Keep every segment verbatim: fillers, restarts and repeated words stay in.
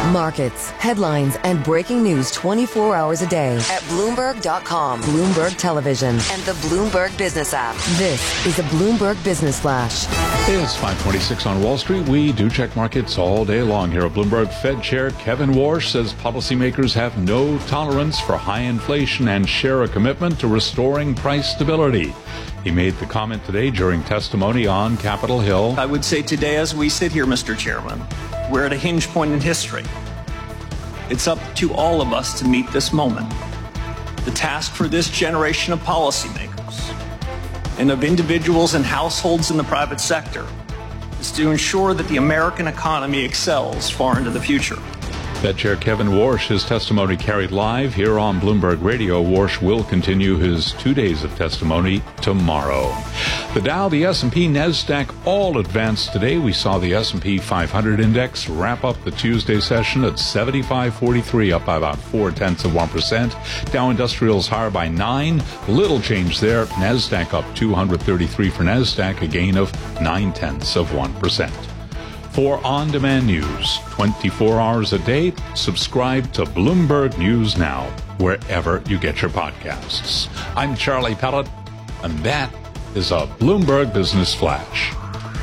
Markets, headlines, and breaking news twenty-four hours a day at Bloomberg dot com, Bloomberg Television, and the Bloomberg Business app. This is a Bloomberg Business Flash. It's five twenty-six on Wall Street. We do check markets all day long here at Bloomberg. Fed Chair Kevin Warsh says policymakers have no tolerance for high inflation and share a commitment to restoring price stability. He made the comment today during testimony on Capitol Hill. I would say today, as we sit here, Mister Chairman, we're at a hinge point in history. It's up to all of us to meet this moment. The task for this generation of policymakers and of individuals and households in the private sector is to ensure that the American economy excels far into the future. Fed Chair Kevin Warsh, his testimony carried live here on Bloomberg Radio. Warsh will continue his two days of testimony tomorrow. The Dow, the S and P, NASDAQ all advanced today. We saw the S and P five hundred index wrap up the Tuesday session at seventy-five forty-three, up by about four-tenths of one percent. Dow Industrials higher by nine. Little change there. NASDAQ up two hundred thirty-three for NASDAQ, a gain of nine-tenths of one percent. For on-demand news, twenty-four hours a day, subscribe to Bloomberg News Now, wherever you get your podcasts. I'm Charlie Pellet, and that is a Bloomberg Business Flash.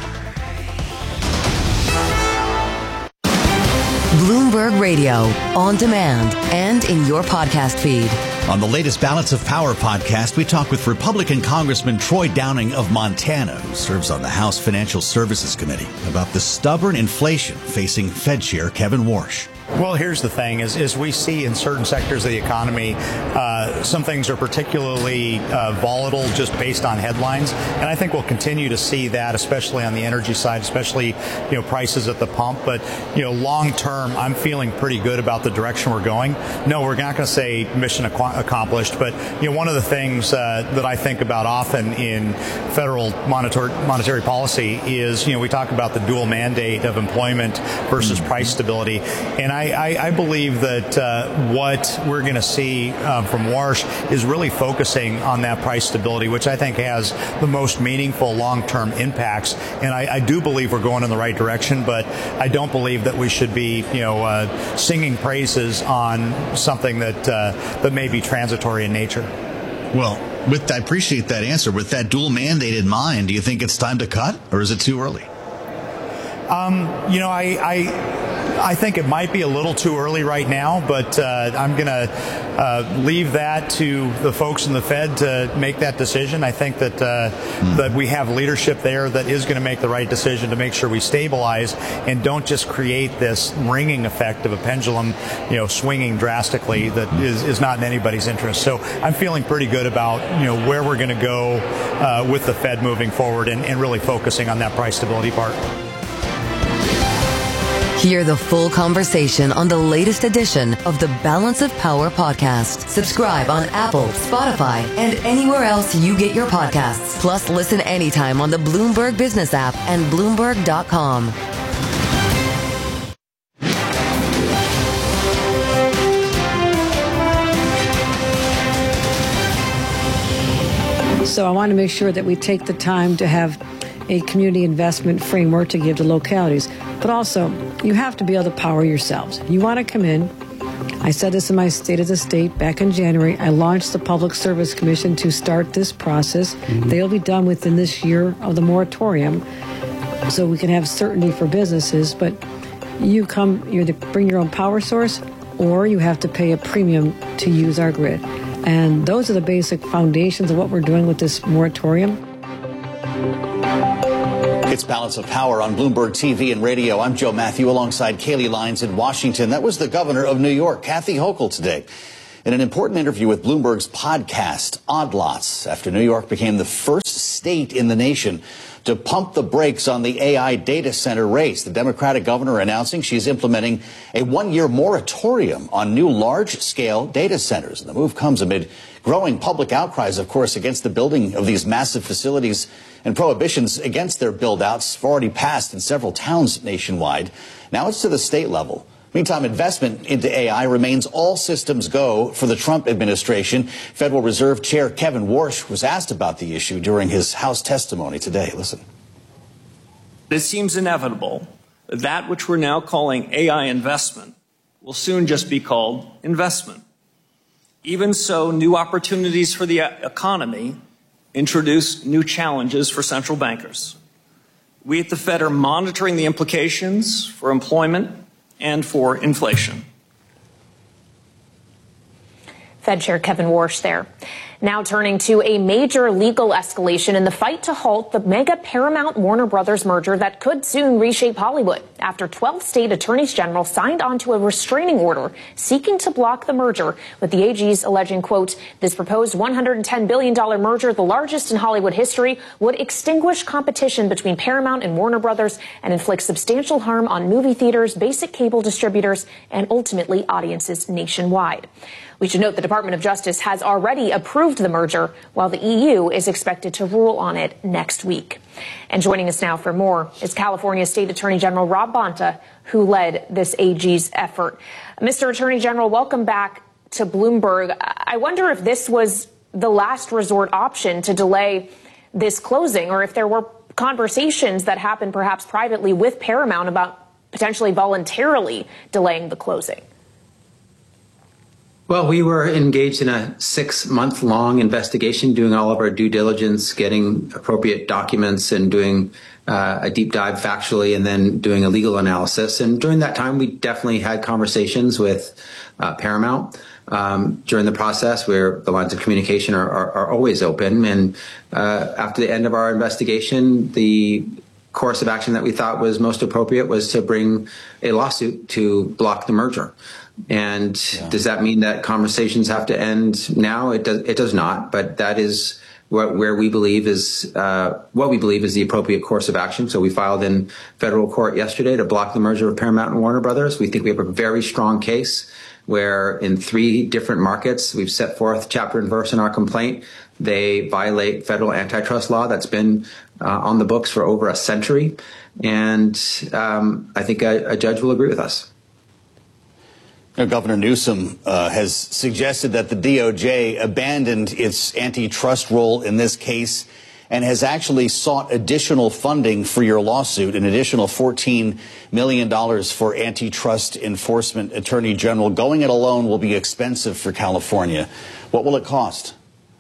Bloomberg Radio, on demand and in your podcast feed. On the latest Balance of Power podcast, we talk with Republican Congressman Troy Downing of Montana, who serves on the House Financial Services Committee, about the stubborn inflation facing Fed Chair Kevin Warsh. Well, here's the thing, is, is we see in certain sectors of the economy, uh, some things are particularly uh, volatile just based on headlines. And I think we'll continue to see that, especially on the energy side, especially, you know, prices at the pump. But, you know, long term, I'm feeling pretty good about the direction we're going. No, we're not going to say mission ac- accomplished. But, you know, one of the things uh, that I think about often in federal monetary, monetary policy is, you know, we talk about the dual mandate of employment versus mm-hmm. price stability. And I I, I believe that uh, what we're going to see uh, from Warsh is really focusing on that price stability, which I think has the most meaningful long-term impacts. And I, I do believe we're going in the right direction, but I don't believe that we should be, you know, uh, singing praises on something that uh, that may be transitory in nature. Well, with I appreciate that answer. With that dual mandate in mind, do you think it's time to cut, or is it too early? Um, you know, I. I I think it might be a little too early right now, but uh, I'm going to uh, leave that to the folks in the Fed to make that decision. I think that uh, mm. that we have leadership there that is going to make the right decision to make sure we stabilize and don't just create this ringing effect of a pendulum, you know, swinging drastically that is, is not in anybody's interest. So I'm feeling pretty good about, you know, where we're going to go uh, with the Fed moving forward and, and really focusing on that price stability part. Hear the full conversation on the latest edition of the Balance of Power podcast. Subscribe on Apple, Spotify, and anywhere else you get your podcasts. Plus, listen anytime on the Bloomberg Business app and Bloomberg dot com. So I want to make sure that we take the time to have a community investment framework to give to localities. But also, you have to be able to power yourselves. You want to come in. I said this in my State of the State back in January. I launched the Public Service Commission to start this process. Mm-hmm. They'll be done within this year of the moratorium, so we can have certainty for businesses. But you come, you either bring your own power source, or you have to pay a premium to use our grid. And those are the basic foundations of what we're doing with this moratorium. It's Balance of Power on Bloomberg T V and radio. I'm Joe Matthew alongside Kaylee Lyons in Washington. That was the governor of New York, Kathy Hochul, today, in an important interview with Bloomberg's podcast, Odd Lots, after New York became the first state in the nation to pump the brakes on the A I data center race. The Democratic governor announcing she's implementing a one-year moratorium on new large-scale data centers. And the move comes amid growing public outcries, of course, against the building of these massive facilities, and prohibitions against their build-outs have already passed in several towns nationwide. Now it's to the state level. Meantime, investment into A I remains all systems go for the Trump administration. Federal Reserve Chair Kevin Warsh was asked about the issue during his House testimony today. Listen. It seems inevitable that that which we're now calling A I investment will soon just be called investment. Even so, new opportunities for the economy introduce new challenges for central bankers. We at the Fed are monitoring the implications for employment and for inflation. Fed Chair Kevin Warsh there. Now turning to a major legal escalation in the fight to halt the mega Paramount Warner Brothers merger that could soon reshape Hollywood after twelve state attorneys general signed onto a restraining order seeking to block the merger, with the A Gs alleging, quote, this proposed one hundred ten billion dollars merger, the largest in Hollywood history, would extinguish competition between Paramount and Warner Brothers and inflict substantial harm on movie theaters, basic cable distributors, and ultimately audiences nationwide. We should note the Department of Justice has already approved the merger, while the E U is expected to rule on it next week. And joining us now for more is California State Attorney General Rob Bonta, who led this A G's effort. Mister Attorney General, welcome back to Bloomberg. I wonder if this was the last resort option to delay this closing, or if there were conversations that happened perhaps privately with Paramount about potentially voluntarily delaying the closing. Well, we were engaged in a six-month-long investigation, doing all of our due diligence, getting appropriate documents, and doing uh, a deep dive factually, and then doing a legal analysis. And during that time, we definitely had conversations with uh, Paramount. Um, during the process, where the lines of communication are, are, are always open. And uh, after the end of our investigation, the course of action that we thought was most appropriate was to bring a lawsuit to block the merger. And yeah. Does that mean that conversations have to end now? It does. It does not. But that is what, where we believe is uh, what we believe is the appropriate course of action. So we filed in federal court yesterday to block the merger of Paramount and Warner Brothers. We think we have a very strong case where, in three different markets, we've set forth chapter and verse in our complaint. They violate federal antitrust law that's been uh, on the books for over a century, and um, I think a, a judge will agree with us. Governor Newsom uh, has suggested that the D O J abandoned its antitrust role in this case and has actually sought additional funding for your lawsuit, an additional fourteen million dollars for antitrust enforcement attorney general. Going it alone will be expensive for California. What will it cost?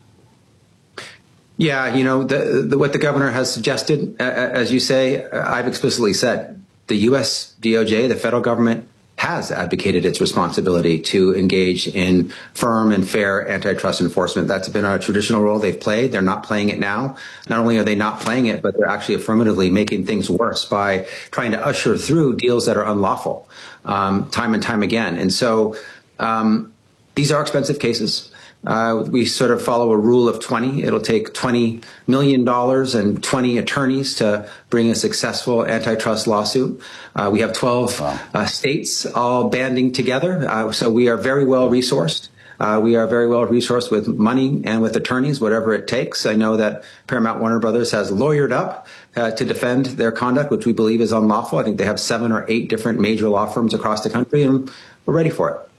Yeah, you know, the, the, what the governor has suggested, uh, as you say, uh, I've explicitly said, the U S D O J, the federal government, has advocated its responsibility to engage in firm and fair antitrust enforcement. That's been a traditional role they've played. They're not playing it now. Not only are they not playing it, but they're actually affirmatively making things worse by trying to usher through deals that are unlawful um, time and time again. And so um, these are expensive cases. Uh, we sort of follow a rule of twenty. It'll take twenty million dollars and twenty attorneys to bring a successful antitrust lawsuit. Uh, we have twelve wow. uh, states all banding together. Uh, so we are very well resourced. Uh, we are very well resourced with money and with attorneys, whatever it takes. I know that Paramount Warner Brothers has lawyered up uh, to defend their conduct, which we believe is unlawful. I think they have seven or eight different major law firms across the country, and we're ready for it.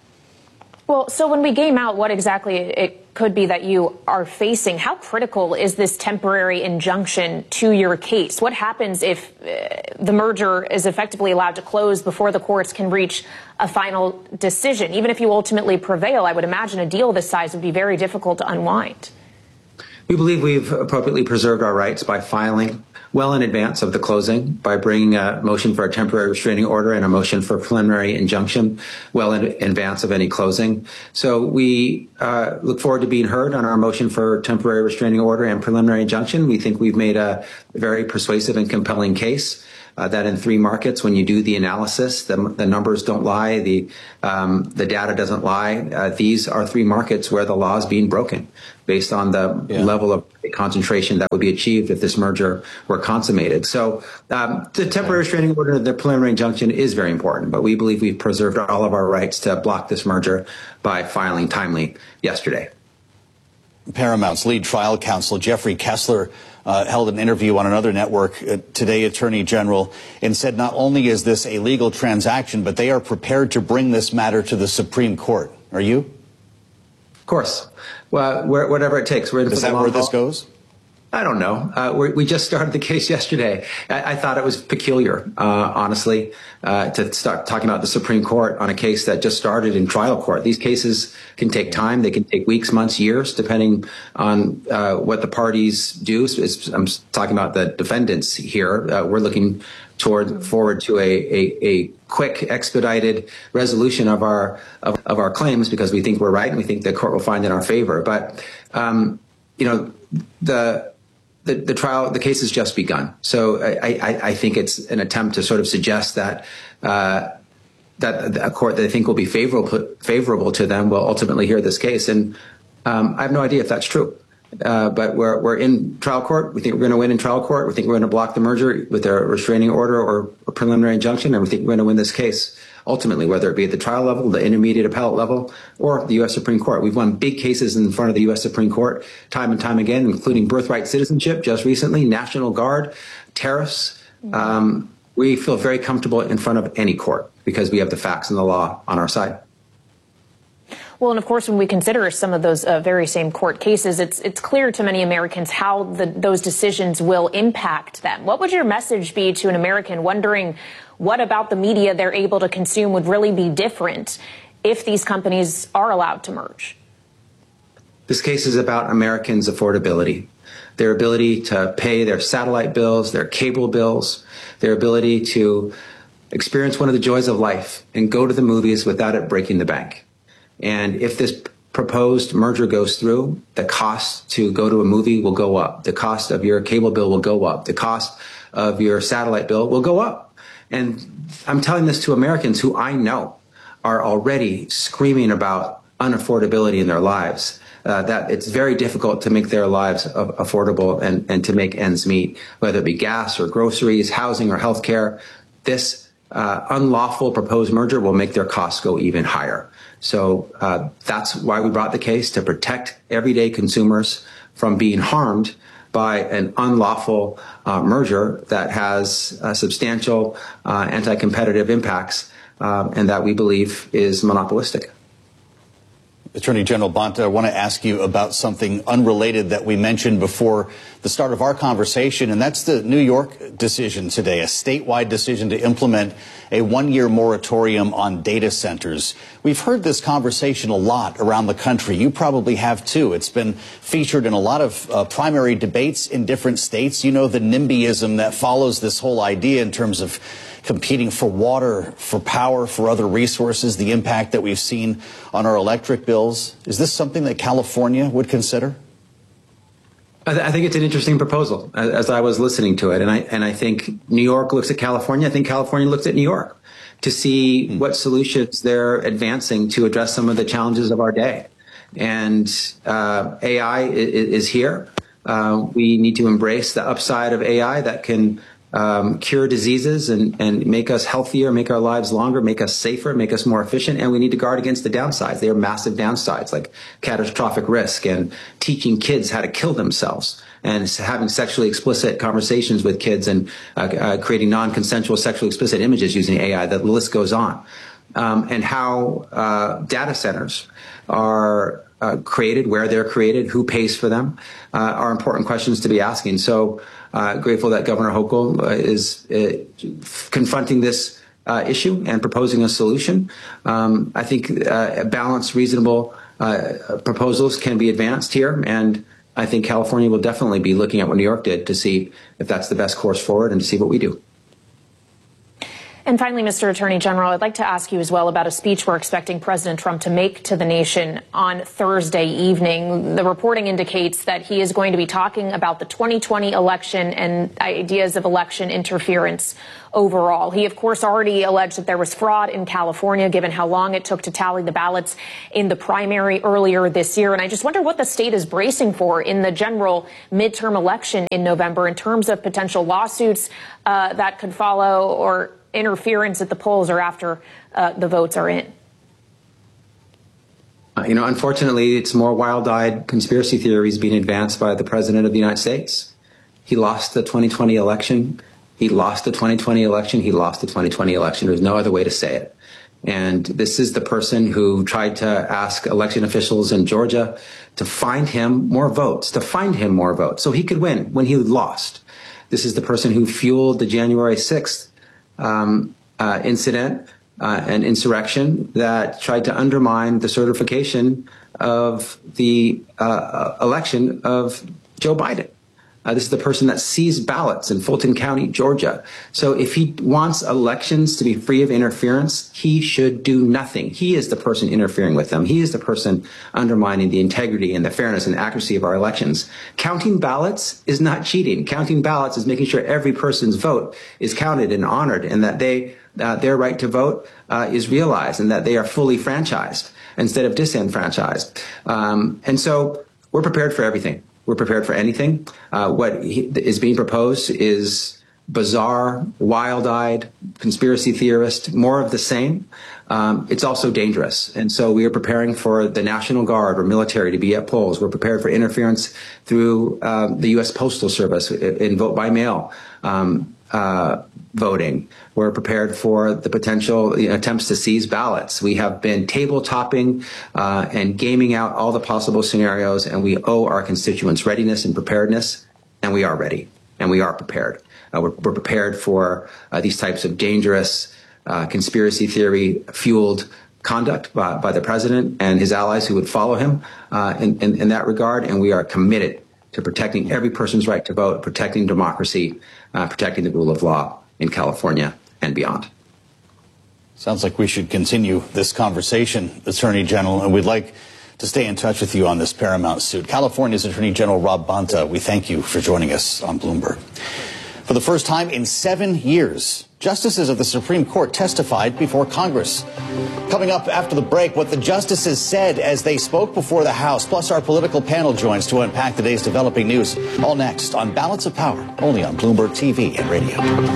Well, so when we game out what exactly it could be that you are facing, how critical is this temporary injunction to your case? What happens if uh, the merger is effectively allowed to close before the courts can reach a final decision? Even if you ultimately prevail, I would imagine a deal this size would be very difficult to unwind. We believe we've appropriately preserved our rights by filing well in advance of the closing, by bringing a motion for a temporary restraining order and a motion for preliminary injunction well in advance of any closing. So we uh, look forward to being heard on our motion for temporary restraining order and preliminary injunction. We think we've made a very persuasive and compelling case. Uh, that in three markets, when you do the analysis, the, the numbers don't lie, the um, the data doesn't lie. Uh, these are three markets where the law is being broken based on the yeah. level of concentration that would be achieved if this merger were consummated. So um, the temporary restraining order and the preliminary injunction is very important, but we believe we've preserved all of our rights to block this merger by filing timely yesterday. Paramount's lead trial counsel, Jeffrey Kessler, Uh, held an interview on another network uh, today, Attorney General, and said not only is this a legal transaction, but they are prepared to bring this matter to the Supreme Court. Are you? Of course. Well, where, whatever it takes. We're in is for the that long where this haul. goes? I don't know. Uh, we're, we just started the case yesterday. I, I thought it was peculiar, uh, honestly, uh, to start talking about the Supreme Court on a case that just started in trial court. These cases can take time. They can take weeks, months, years, depending on uh, what the parties do. It's, I'm talking about the defendants here. Uh, we're looking toward forward to a, a, a quick, expedited resolution of our of, of our claims because we think we're right and we think the court will find in our favor. But um, you know, the The, the trial, the case has just begun. So I, I, I think it's an attempt to sort of suggest that uh, that a court that I think will be favorable favorable to them will ultimately hear this case. And um, I have no idea if that's true. Uh, but we're we're in trial court. We think we're going to win in trial court. We think we're going to block the merger with a restraining order or a preliminary injunction, and we think we're going to win this case ultimately, whether it be at the trial level, the intermediate appellate level, or the U S Supreme Court. We've won big cases in front of the U S Supreme Court time and time again, including birthright citizenship just recently, National Guard, tariffs. Um, we feel very comfortable in front of any court because we have the facts and the law on our side. Well, and of course, when we consider some of those uh, very same court cases, it's it's clear to many Americans how the, those decisions will impact them. What would your message be to an American wondering what about the media they're able to consume would really be different if these companies are allowed to merge? This case is about Americans' affordability, their ability to pay their satellite bills, their cable bills, their ability to experience one of the joys of life and go to the movies without it breaking the bank. And if this proposed merger goes through, the cost to go to a movie will go up. The cost of your cable bill will go up. The cost of your satellite bill will go up. And I'm telling this to Americans who I know are already screaming about unaffordability in their lives, uh, that it's very difficult to make their lives affordable and, and to make ends meet, whether it be gas or groceries, housing or healthcare. This uh, unlawful proposed merger will make their costs go even higher. So uh, that's why we brought the case, to protect everyday consumers from being harmed by an unlawful uh, merger that has uh, substantial uh, anti-competitive impacts um, and that we believe is monopolistic. Attorney General Bonta, I want to ask you about something unrelated that we mentioned before the start of our conversation, and that's the New York decision today, a statewide decision to implement a one-year moratorium on data centers. We've heard this conversation a lot around the country. You probably have, too. It's been featured in a lot of uh, primary debates in different states. You know the NIMBYism that follows this whole idea in terms of competing for water, for power, for other resources, the impact that we've seen on our electric bills. Is this something that California would consider? I, th- I think it's an interesting proposal as, as I was listening to it. And I, and I think New York looks at California. I think California looks at New York to see mm. what solutions they're advancing to address some of the challenges of our day. And uh, A I is, is here. Uh, we need to embrace the upside of A I that can Um, cure diseases and, and make us healthier, make our lives longer, make us safer, make us more efficient. And we need to guard against the downsides. They are massive downsides like catastrophic risk and teaching kids how to kill themselves and having sexually explicit conversations with kids and uh, uh, creating non-consensual sexually explicit images using A I. The list goes on. Um, and how uh, data centers are uh, created, where they're created, who pays for them, uh, are important questions to be asking. So Uh, grateful that Governor Hochul uh, is uh, confronting this uh, issue and proposing a solution. Um, I think uh, balanced, reasonable uh, proposals can be advanced here, and I think California will definitely be looking at what New York did to see if that's the best course forward and to see what we do. And finally, Mister Attorney General, I'd like to ask you as well about a speech we're expecting President Trump to make to the nation on Thursday evening. The reporting indicates that he is going to be talking about the twenty twenty election and ideas of election interference overall. He, of course, already alleged that there was fraud in California, given how long it took to tally the ballots in the primary earlier this year. And I just wonder what the state is bracing for in the general midterm election in November in terms of potential lawsuits uh, that could follow or interference at the polls or after uh, the votes are in. Uh, you know, unfortunately, it's more wild-eyed conspiracy theories being advanced by the President of the United States. He lost the twenty twenty election. He lost the twenty twenty election. He lost the twenty twenty election. There's no other way to say it. And this is the person who tried to ask election officials in Georgia to find him more votes, to find him more votes so he could win when he lost. This is the person who fueled the January sixth um, uh, incident, uh, an insurrection that tried to undermine the certification of the uh, election of Joe Biden. Uh, this is the person that seized ballots in Fulton County, Georgia. So if he wants elections to be free of interference, he should do nothing. He is the person interfering with them. He is the person undermining the integrity and the fairness and accuracy of our elections. Counting ballots is not cheating. Counting ballots is making sure every person's vote is counted and honored, and that they uh, their right to vote uh, is realized, and that they are fully franchised instead of disenfranchised. Um, and so we're prepared for everything. We're prepared for anything. Uh, what he, is being proposed is bizarre, wild-eyed, conspiracy theorist, more of the same. Um, it's also dangerous. And so we are preparing for the National Guard or military to be at polls. We're prepared for interference through um, the U S Postal Service in vote by mail um, uh, voting. We're prepared for the potential you know, attempts to seize ballots. We have been table-topping uh, and gaming out all the possible scenarios, and we owe our constituents readiness and preparedness, and we are ready, and we are prepared. Uh, we're, we're prepared for uh, these types of dangerous uh, conspiracy theory-fueled conduct by, by the president and his allies who would follow him uh, in, in, in that regard, and we are committed to protecting every person's right to vote, protecting democracy, uh, protecting the rule of law in California and beyond. Sounds like we should continue this conversation, Attorney General, and we'd like to stay in touch with you on this Paramount suit. California's Attorney General Rob Bonta, we thank you for joining us on Bloomberg. For the first time in seven years, justices of the Supreme Court testified before Congress. Coming up after the break, what the justices said as they spoke before the House, plus our political panel joins to unpack today's developing news. All next on Balance of Power, only on Bloomberg T V and radio.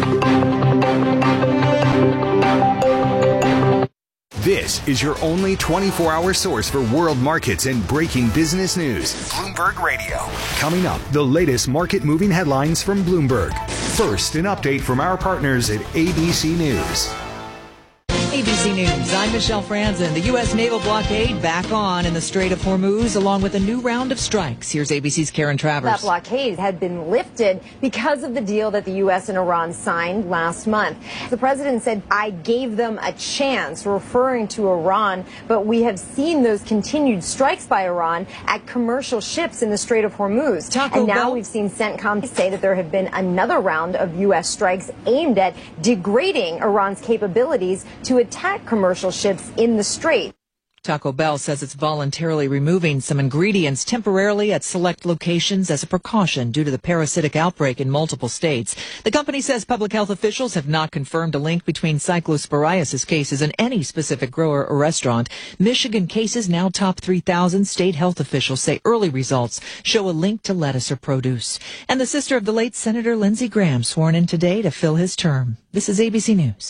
This is your only twenty-four hour source for world markets and breaking business news. Bloomberg Radio. Coming up, the latest market moving headlines from Bloomberg. First, an update from our partners at A B C News. A B C News, I'm Michelle Franzen. The U S naval blockade back on in the Strait of Hormuz, along with a new round of strikes. Here's A B C's Karen Travers. That blockade had been lifted because of the deal that the U S and Iran signed last month. The president said, I gave them a chance, referring to Iran, but we have seen those continued strikes by Iran at commercial ships in the Strait of Hormuz. Taco and now Bell. we've seen CENTCOM say that there have been another round of U S strikes aimed at degrading Iran's capabilities to attack commercial ships in the Strait. Taco Bell says it's voluntarily removing some ingredients temporarily at select locations as a precaution due to the parasitic outbreak in multiple states. The company says public health officials have not confirmed a link between cyclosporiasis cases and any specific grower or restaurant. Michigan cases now top three thousand. State health officials say early results show a link to lettuce or produce. And the sister of the late Senator Lindsey Graham sworn in today to fill his term. This is A B C News.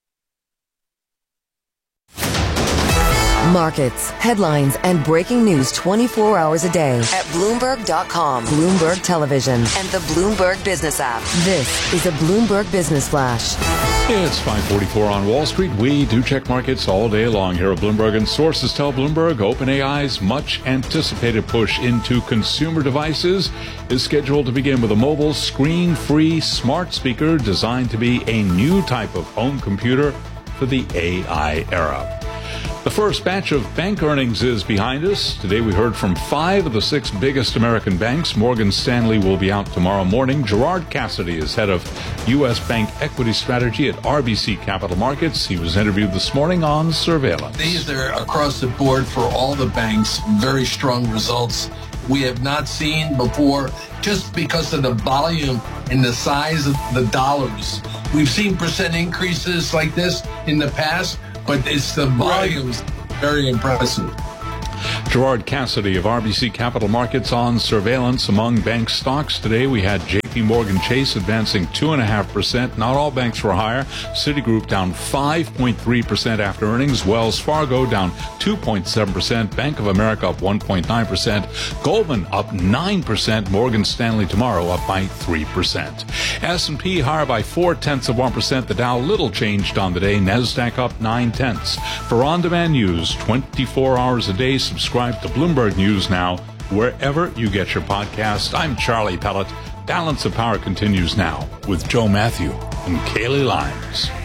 Markets, headlines, and breaking news twenty-four hours a day at Bloomberg dot com, Bloomberg Television, and the Bloomberg Business app. This is a Bloomberg Business Flash. It's five forty-four on Wall Street. We do check markets all day long here at Bloomberg, and sources tell Bloomberg OpenAI's much anticipated push into consumer devices is scheduled to begin with a mobile screen-free smart speaker designed to be a new type of home computer for the A I era. The first batch of bank earnings is behind us. Today we heard from five of the six biggest American banks. Morgan Stanley will be out tomorrow morning. Gerard Cassidy is head of U S Bank Equity Strategy at R B C Capital Markets. He was interviewed this morning on Surveillance. These are across the board for all the banks. Very strong results we have not seen before, just because of the volume and the size of the dollars. We've seen percent increases like this in the past, but it's the volumes very impressive. Gerard Cassidy of R B C Capital Markets on surveillance among bank stocks. Today we had J P Morgan Chase advancing two point five percent. Not all banks were higher. Citigroup down five point three percent after earnings. Wells Fargo down two point seven percent. Bank of America up one point nine percent. Goldman up nine percent. Morgan Stanley tomorrow up by three percent. S and P higher by four tenths of one percent. The Dow little changed on the day. NASDAQ up nine tenths. For on-demand news twenty-four hours a day, subscribe to Bloomberg News Now wherever you get your podcast. I'm Charlie Pellet. Balance of Power continues now with Joe Matthew and Kaylee Lyons.